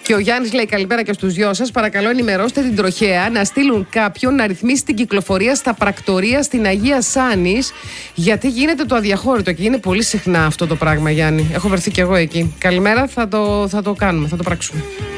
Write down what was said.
Και ο Γιάννης λέει καλημέρα και στους δυο σας. Παρακαλώ ενημερώστε την τροχέα να στείλουν κάποιον να ρυθμίσει την κυκλοφορία στα πρακτορία στην Αγία Σάνης. Γιατί γίνεται το αδιαχώρητο και είναι πολύ συχνά αυτό το πράγμα, Γιάννη. Έχω βρεθεί κι εγώ εκεί. Καλημέρα, θα το κάνουμε, θα το πράξουμε.